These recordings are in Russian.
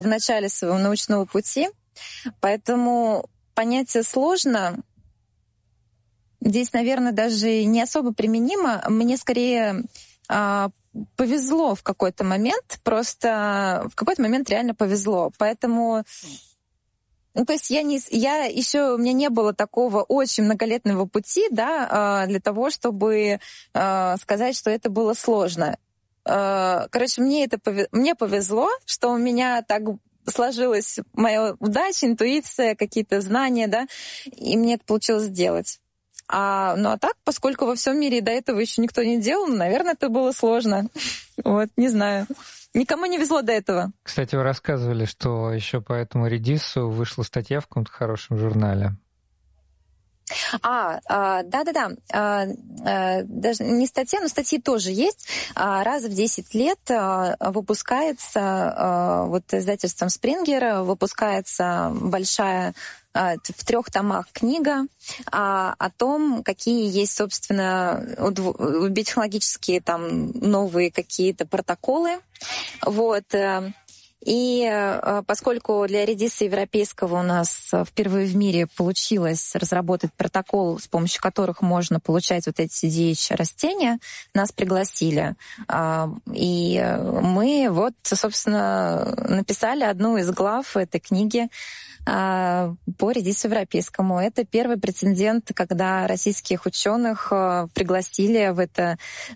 в начале своего научного пути, поэтому понятие «сложно» здесь, наверное, даже не особо применимо. Мне скорее повезло в какой-то момент, просто в какой-то момент реально повезло. Поэтому, то есть у меня не было такого очень многолетнего пути, да, для того, чтобы сказать, что это было сложно. Короче, мне повезло, что у меня так сложилась моя удача, интуиция, какие-то знания, да, и мне это получилось сделать. А так, поскольку во всем мире до этого еще никто не делал, наверное, это было сложно. Вот, не знаю. Никому не везло до этого. Кстати, вы рассказывали, что еще по этому редису вышла статья в каком-то хорошем журнале. Да. Даже не статья, но статьи тоже есть. Раз в 10 лет выпускается, издательством Springer выпускается большая в 3 томах книга о том, какие есть, собственно, биотехнологические там новые какие-то протоколы. И поскольку для редиса европейского у нас впервые в мире получилось разработать протокол, с помощью которых можно получать вот эти DH растения, нас пригласили. И мы собственно, написали одну из глав этой книги по редису европейскому. Это первый прецедент, когда российских ученых пригласили в это,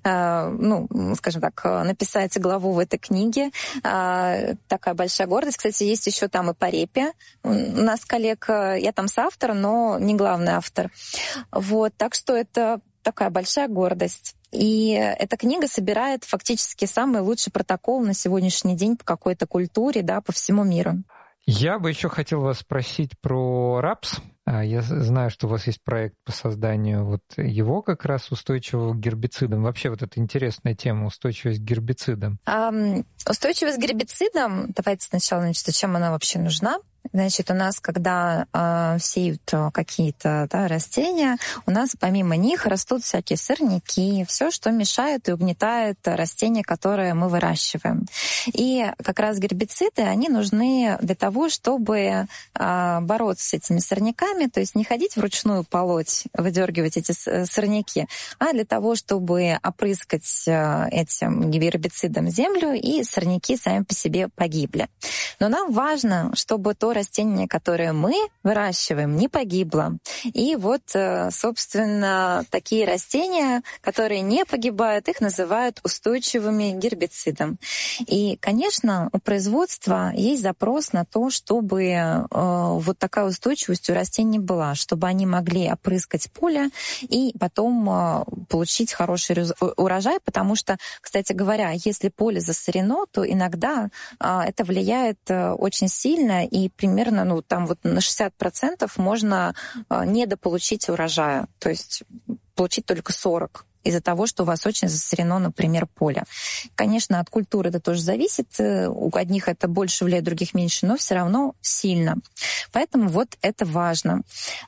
скажем так, написать главу в этой книге. Такая большая гордость. Кстати, есть еще там и по репе. У нас коллег, я там соавтор, но не главный автор. Так что это такая большая гордость. И эта книга собирает фактически самый лучший протокол на сегодняшний день по какой-то культуре, да, по всему миру. Я бы еще хотел вас спросить про рапс. Я знаю, что у вас есть проект по созданию его как раз устойчивого к гербицидам. Вообще это интересная тема — устойчивость к гербицидам. Устойчивость к гербицидам, давайте сначала, зачем она вообще нужна? Значит, у нас, когда сеют какие-то растения, у нас помимо них растут всякие сорняки, все, что мешает и угнетает растения, которые мы выращиваем. И как раз гербициды, они нужны для того, чтобы бороться с этими сорняками, то есть не ходить вручную полоть, выдергивать эти сорняки, а для того, чтобы опрыскать этим гербицидом землю, и сорняки сами по себе погибли. Но нам важно, чтобы то растение, которое мы выращиваем, не погибло. И собственно, такие растения, которые не погибают, их называют устойчивыми к гербицидам. И, конечно, у производства есть запрос на то, чтобы такая устойчивость у растений была, чтобы они могли опрыскать поле и потом получить хороший урожай, потому что, кстати говоря, если поле засорено, то иногда это влияет очень сильно, и примерно на 60% можно недополучить урожая, то есть получить только 40% из-за того, что у вас очень засорено, например, поле. Конечно, от культуры это тоже зависит. У одних это больше влияет, других меньше, но все равно сильно. Поэтому это важно.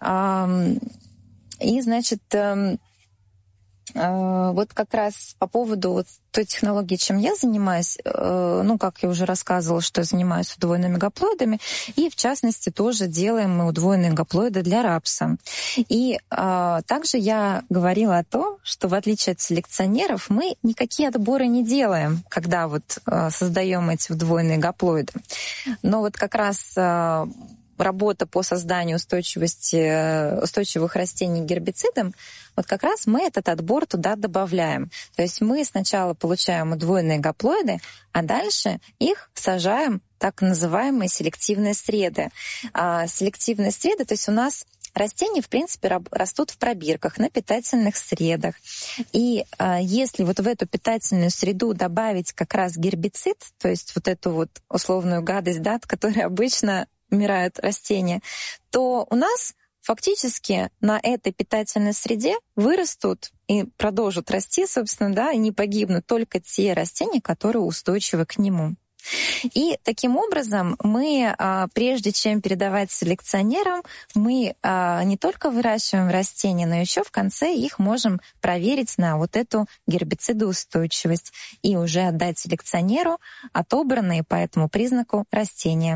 И, значит, как раз по поводу той технологии, чем я занимаюсь, как я уже рассказывала, что я занимаюсь удвоенными гаплоидами, и в частности тоже делаем мы удвоенные гаплоиды для рапса. И также я говорила о том, что в отличие от селекционеров мы никакие отборы не делаем, когда создаем эти удвоенные гаплоиды. Но как раз работа по созданию устойчивых растений к гербицидам, как раз мы этот отбор туда добавляем. То есть мы сначала получаем удвоенные гаплоиды, а дальше их сажаем в так называемые селективные среды. Селективные среды, то есть у нас растения, в принципе, растут в пробирках, на питательных средах. И если в эту питательную среду добавить как раз гербицид, то есть эту условную гадость, да, от которой обычно умирают растения, то у нас фактически на этой питательной среде вырастут и продолжат расти, собственно, да, и не погибнут только те растения, которые устойчивы к нему. И таким образом мы, прежде чем передавать селекционерам, мы не только выращиваем растения, но еще в конце их можем проверить на вот эту гербицидоустойчивость и уже отдать селекционеру отобранные по этому признаку растения.